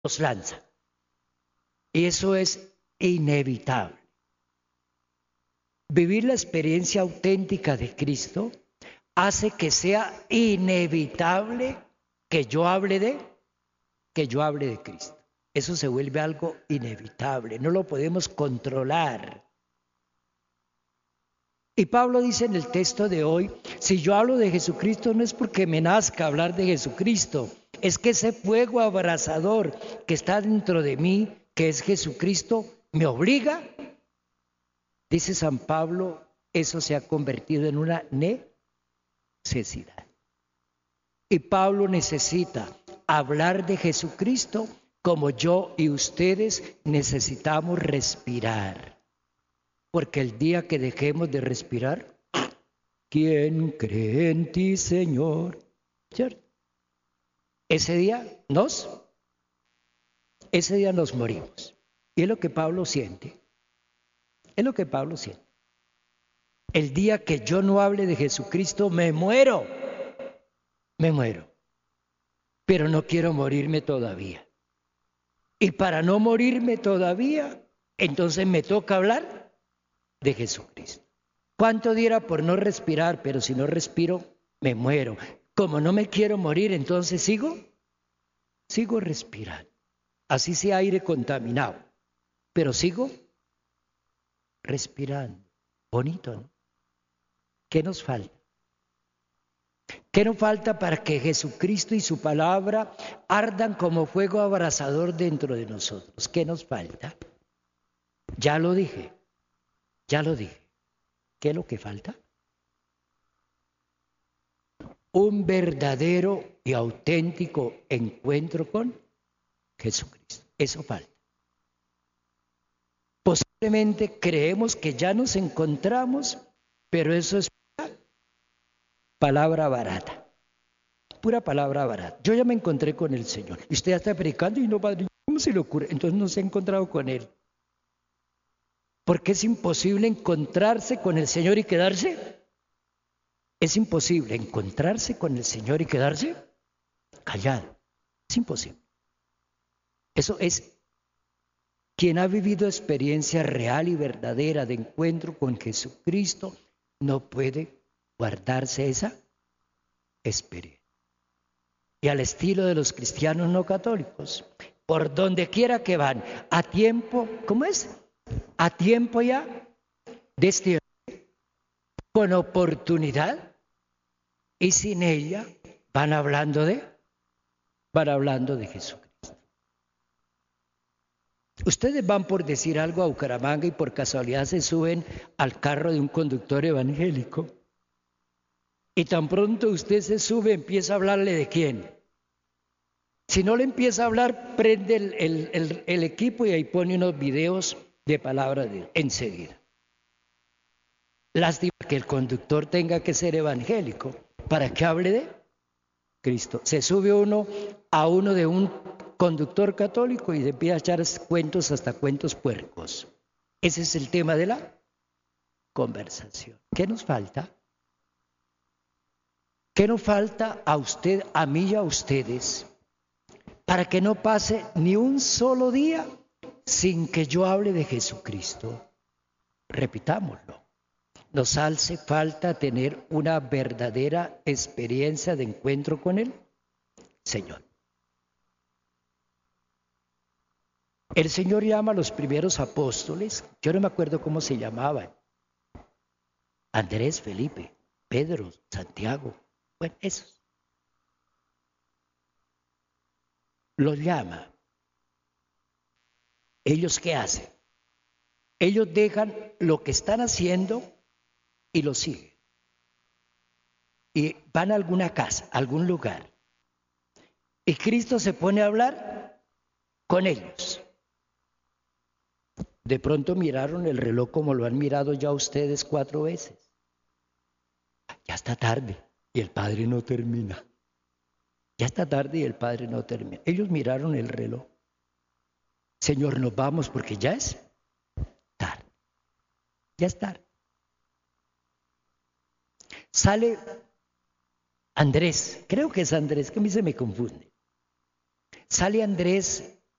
nos lanza. Y eso es inevitable. Vivir la experiencia auténtica de Cristo hace que sea inevitable que yo hable de Cristo. Eso se vuelve algo inevitable, no lo podemos controlar. Y Pablo dice en el texto de hoy, si yo hablo de Jesucristo no es porque me nazca hablar de Jesucristo, es que ese fuego abrasador que está dentro de mí, que es Jesucristo, me obliga. Dice San Pablo, eso se ha convertido en una necesidad. Y Pablo necesita hablar de Jesucristo como yo y ustedes necesitamos respirar. Porque el día que dejemos de respirar, ¿quién cree en ti, Señor? ¿Cierto? Ese día nos morimos. Y es lo que Pablo siente. Es lo que Pablo siente. El día que yo no hable de Jesucristo, me muero. Me muero. Pero no quiero morirme todavía. Y para no morirme todavía, entonces me toca hablar de Jesucristo. ¿Cuánto diera por no respirar? Pero si no respiro, me muero. Como no me quiero morir, entonces sigo respirando. Así sea aire contaminado. Pero sigo respirando. Bonito, ¿no? ¿Qué nos falta? ¿Qué nos falta para que Jesucristo y su palabra ardan como fuego abrasador dentro de nosotros? ¿Qué nos falta? Ya lo dije. ¿Qué es lo que falta? Un verdadero y auténtico encuentro con Jesucristo. Eso falta. Posiblemente creemos que ya nos encontramos, pero eso es palabra barata. Pura palabra barata. Yo ya me encontré con el Señor. Y usted ya está predicando y no, padre, ¿cómo se le ocurre? Entonces no se ha encontrado con Él. Porque es imposible encontrarse con el Señor y quedarse. Es imposible encontrarse con el Señor y quedarse callado. Es imposible. Eso es quien ha vivido experiencia real y verdadera de encuentro con Jesucristo, no puede guardarse esa experiencia. Y al estilo de los cristianos no católicos, por donde quiera que van, a tiempo, ¿cómo es? A tiempo ya, desde con oportunidad y sin ella, van hablando de Jesucristo. Ustedes van por decir algo a Bucaramanga y por casualidad se suben al carro de un conductor evangélico. Y tan pronto usted se sube, empieza a hablarle de quién. Si no le empieza a hablar, prende el equipo y ahí pone unos videos de palabra de Dios enseguida. Lástima que el conductor tenga que ser evangélico para que hable de Cristo. Se sube uno a uno de un conductor católico y empieza a echar cuentos, hasta cuentos puercos. Ese es el tema de la conversación. ¿Qué nos falta? ¿Qué nos falta a usted, a mí y a ustedes para que no pase ni un solo día sin que yo hable de Jesucristo? Repitámoslo. Nos hace falta tener una verdadera experiencia de encuentro con el Señor. El Señor llama a los primeros apóstoles, yo no me acuerdo cómo se llamaban, Andrés, Felipe, Pedro, Santiago, bueno, esos. Los llama. ¿Ellos qué hacen? Ellos dejan lo que están haciendo y lo siguen. Y van a alguna casa, a algún lugar. Y Cristo se pone a hablar con ellos. De pronto miraron el reloj como lo han mirado ya ustedes 4 veces. Ya está tarde y el Padre no termina. Ya está tarde y el Padre no termina. Ellos miraron el reloj. Señor, nos vamos porque ya es tarde. Ya es tarde. Sale Andrés, creo que es Andrés, que a mí se me confunde. Sale Andrés